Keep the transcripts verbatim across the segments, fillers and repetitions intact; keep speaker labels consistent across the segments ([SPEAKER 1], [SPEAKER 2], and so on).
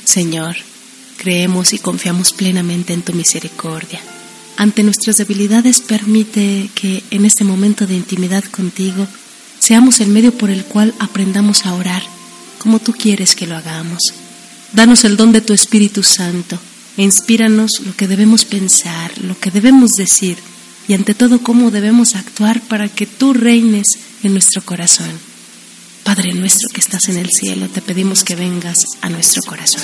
[SPEAKER 1] Señor, creemos y confiamos plenamente en tu misericordia. Ante nuestras debilidades, permite que en este momento de intimidad contigo seamos el medio por el cual aprendamos a orar como tú quieres que lo hagamos. Danos el don de tu Espíritu Santo e inspíranos lo que debemos pensar, lo que debemos decir y ante todo cómo debemos actuar para que tú reines en nuestro corazón. Padre nuestro que estás en el cielo, te pedimos que vengas a nuestro corazón.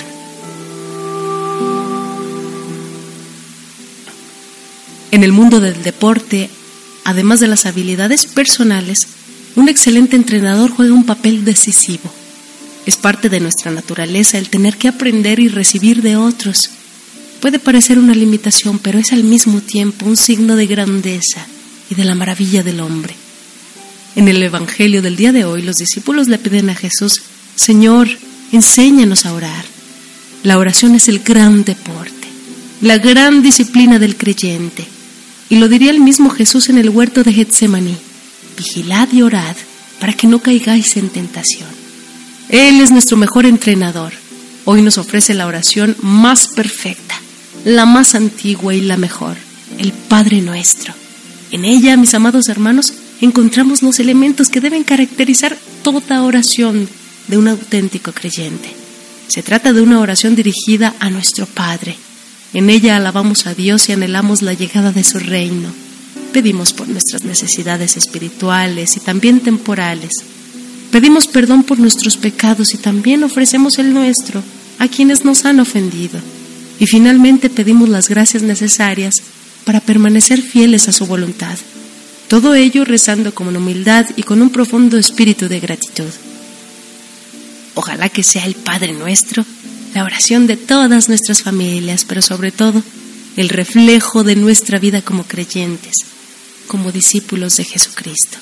[SPEAKER 1] En el mundo del deporte, además de las habilidades personales, un excelente entrenador juega un papel decisivo. Es parte de nuestra naturaleza el tener que aprender y recibir de otros. Puede parecer una limitación, pero es al mismo tiempo un signo de grandeza y de la maravilla del hombre. En el Evangelio del día de hoy, los discípulos le piden a Jesús: Señor, enséñanos a orar. La oración es el gran deporte, la gran disciplina del creyente. Y lo diría el mismo Jesús en el huerto de Getsemaní: vigilad y orad para que no caigáis en tentación. Él es nuestro mejor entrenador. Hoy nos ofrece la oración más perfecta, la más antigua y la mejor, el Padre Nuestro. En ella, mis amados hermanos, encontramos los elementos que deben caracterizar toda oración de un auténtico creyente. Se trata de una oración dirigida a nuestro Padre. En ella alabamos a Dios y anhelamos la llegada de su reino. Pedimos por nuestras necesidades espirituales y también temporales. Pedimos perdón por nuestros pecados y también ofrecemos el nuestro a quienes nos han ofendido. Y finalmente pedimos las gracias necesarias para permanecer fieles a su voluntad. Todo ello rezando con humildad y con un profundo espíritu de gratitud. Ojalá que sea el Padre Nuestro la oración de todas nuestras familias, pero sobre todo el reflejo de nuestra vida como creyentes, como discípulos de Jesucristo.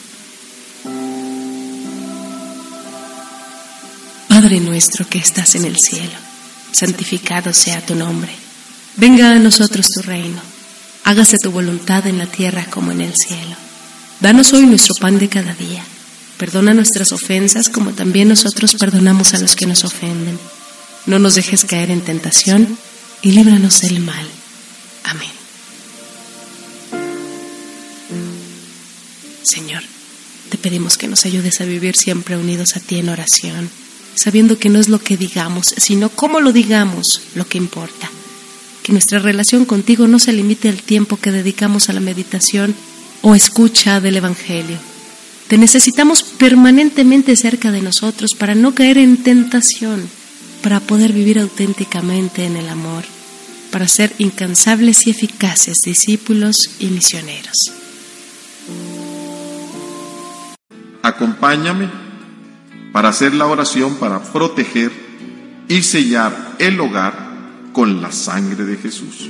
[SPEAKER 1] Padre nuestro que estás en el cielo, santificado sea tu nombre. Venga a nosotros tu reino. Hágase tu voluntad en la tierra como en el cielo. Danos hoy nuestro pan de cada día. Perdona nuestras ofensas como también nosotros perdonamos a los que nos ofenden. No nos dejes caer en tentación y líbranos del mal. Amén. Señor, te pedimos que nos ayudes a vivir siempre unidos a ti en oración, sabiendo que no es lo que digamos, sino cómo lo digamos lo que importa. Que nuestra relación contigo no se limite al tiempo que dedicamos a la meditación o escucha del Evangelio. Te necesitamos permanentemente cerca de nosotros para no caer en tentación, para poder vivir auténticamente en el amor, para ser incansables y eficaces discípulos y misioneros.
[SPEAKER 2] Acompáñame para hacer la oración para proteger y sellar el hogar con la sangre de Jesús.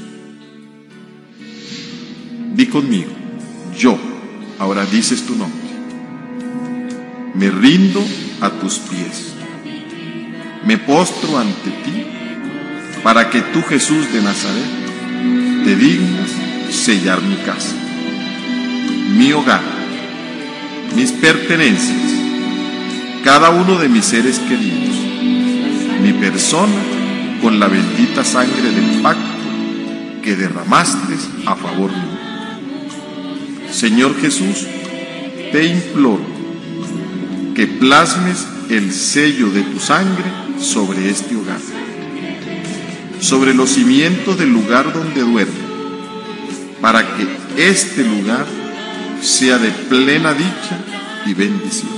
[SPEAKER 2] Di conmigo: yo, ahora dices tu nombre, me rindo a tus pies, me postro ante ti, para que tú, Jesús de Nazaret, te dignes sellar mi casa, mi hogar, mis pertenencias, cada uno de mis seres queridos, mi persona, con la bendita sangre del pacto que derramaste a favor mío. Señor Jesús, te imploro que plasmes el sello de tu sangre sobre este hogar, sobre los cimientos del lugar donde duerme, para que este lugar sea de plena dicha y bendición.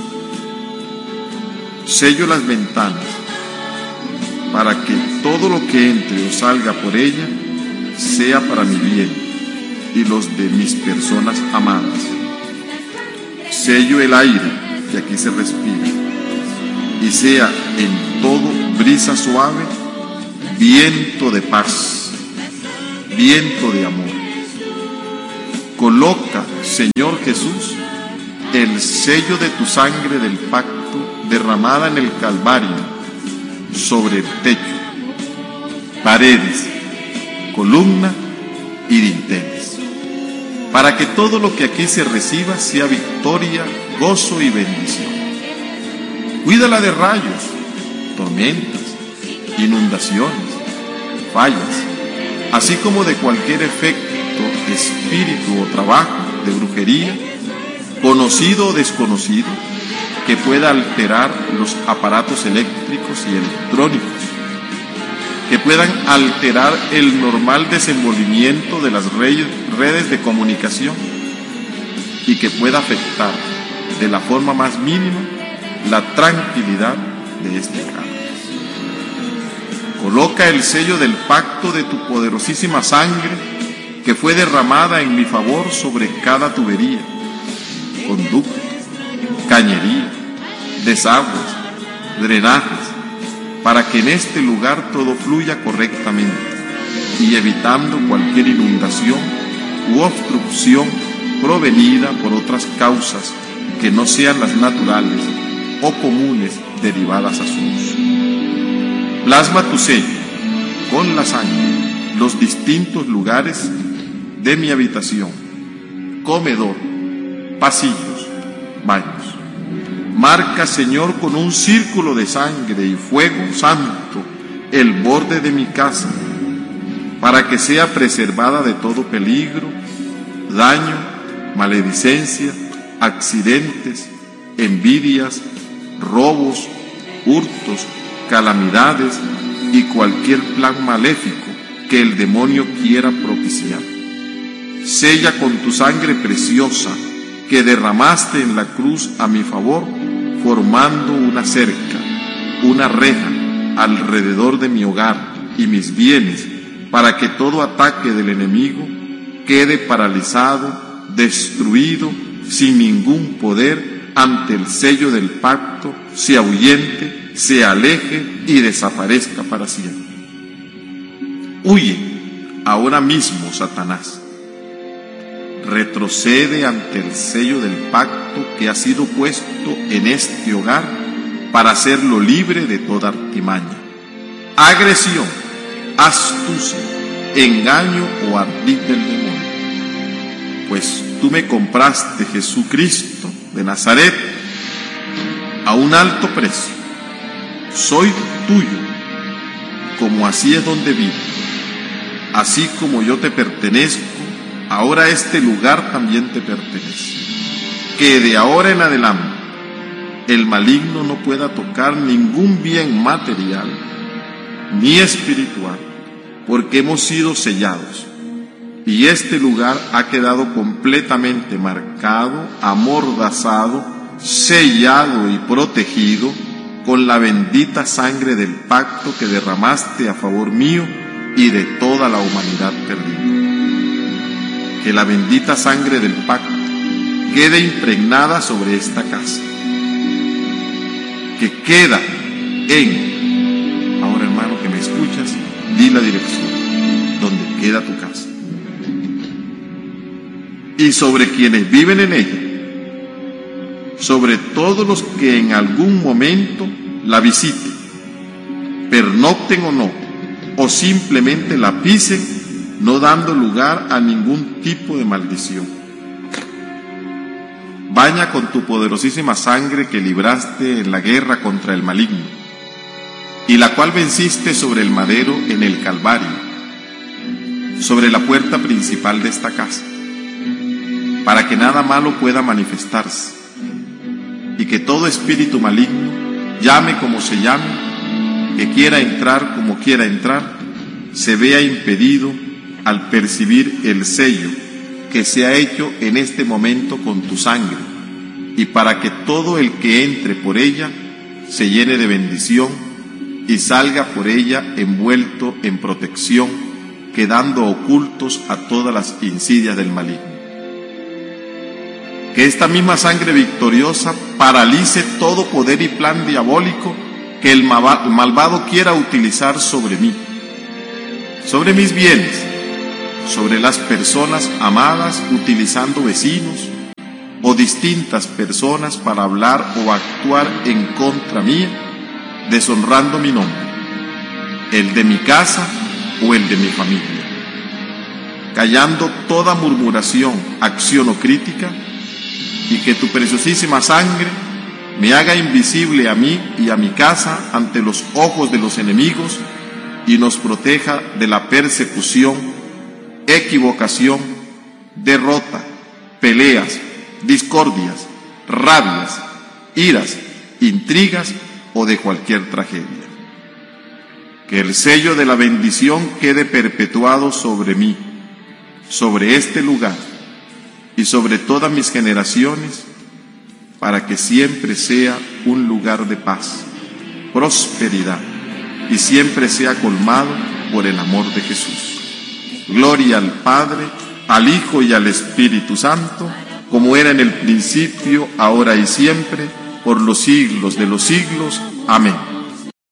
[SPEAKER 2] Sello las ventanas, para que todo lo que entre o salga por ella sea para mi bien y los de mis personas amadas. Sello el aire que aquí se respira, y sea en todo brisa suave, viento de paz, viento de amor. Coloca, Señor Jesús, el sello de tu sangre del pacto derramada en el Calvario sobre el techo, paredes, columna y dinteles, para que todo lo que aquí se reciba sea victoria, gozo y bendición. Cuídala de rayos, tormentas, inundaciones, fallas, así como de cualquier efecto, espíritu o trabajo de brujería, conocido o desconocido, que pueda alterar los aparatos eléctricos y electrónicos, que puedan alterar el normal desenvolvimiento de las redes de comunicación y que pueda afectar de la forma más mínima la tranquilidad de este carro. Coloca el sello del pacto de tu poderosísima sangre que fue derramada en mi favor sobre cada tubería, conducto, cañería, desagües, drenajes, para que en este lugar todo fluya correctamente y evitando cualquier inundación u obstrucción provenida por otras causas que no sean las naturales o comunes derivadas a su uso. Plasma tu sello con la sangre los distintos lugares de mi habitación, comedor, pasillos, baños. Marca, Señor, con un círculo de sangre y fuego santo el borde de mi casa, para que sea preservada de todo peligro, daño, maledicencia, accidentes, envidias, robos, hurtos, calamidades y cualquier plan maléfico que el demonio quiera propiciar. Sella con tu sangre preciosa que derramaste en la cruz a mi favor, formando una cerca, una reja alrededor de mi hogar y mis bienes, para que todo ataque del enemigo quede paralizado, destruido, sin ningún poder, ante el sello del pacto, se ahuyente, se aleje y desaparezca para siempre. Huye ahora mismo, Satanás. Retrocede ante el sello del pacto que ha sido puesto en este hogar para hacerlo libre de toda artimaña, agresión, astucia, engaño o ardid del demonio. Pues tú me compraste, Jesucristo de Nazaret, a un alto precio. Soy tuyo, como así es donde vivo. Así como yo te pertenezco, ahora este lugar también te pertenece. Que de ahora en adelante el maligno no pueda tocar ningún bien material ni espiritual, porque hemos sido sellados. Y este lugar ha quedado completamente marcado, amordazado, sellado y protegido con la bendita sangre del pacto que derramaste a favor mío y de toda la humanidad perdida. Que la bendita sangre del pacto quede impregnada sobre esta casa, que queda en, ahora hermano que me escuchas, di la dirección donde queda tu casa, y sobre quienes viven en ella, sobre todos los que en algún momento la visiten, pernocten o no, o simplemente la pisen, no dando lugar a ningún tipo de maldición. Baña con tu poderosísima sangre que libraste en la guerra contra el maligno, y la cual venciste sobre el madero en el Calvario, sobre la puerta principal de esta casa, para que nada malo pueda manifestarse, y que todo espíritu maligno, llame como se llame, que quiera entrar como quiera entrar, se vea impedido al percibir el sello que se ha hecho en este momento con tu sangre, y para que todo el que entre por ella se llene de bendición y salga por ella envuelto en protección, quedando ocultos a todas las insidias del maligno. Que esta misma sangre victoriosa paralice todo poder y plan diabólico que el malvado quiera utilizar sobre mí, sobre mis bienes, sobre las personas amadas, utilizando vecinos o distintas personas para hablar o actuar en contra mía, deshonrando mi nombre, el de mi casa o el de mi familia, callando toda murmuración, acción o crítica, y que tu preciosísima sangre me haga invisible a mí y a mi casa ante los ojos de los enemigos y nos proteja de la persecución, equivocación, derrota, peleas, discordias, rabias, iras, intrigas o de cualquier tragedia. Que el sello de la bendición quede perpetuado sobre mí, sobre este lugar y sobre todas mis generaciones, para que siempre sea un lugar de paz, prosperidad y siempre sea colmado por el amor de Jesús. Gloria al Padre, al Hijo y al Espíritu Santo, como era en el principio, ahora y siempre, por los siglos de los siglos. Amén.